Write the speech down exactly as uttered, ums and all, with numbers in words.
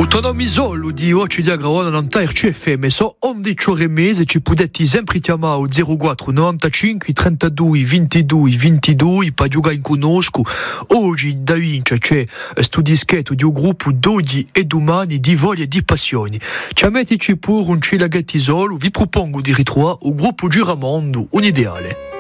Autonomi solo di oggi di Agraona non ta R C F M so undici ore mese ci potete sempre chiamare al zero quattro novantacinque trentadue ventidue ventidue per giocare in conosco. Oggi da Vince c'è sto dischetto di un gruppo d'oggi e domani di voglia e di passioni. Chiamateci pure un cilaghetti solo, vi propongo di ritrovare un gruppo Giramondo, un ideale.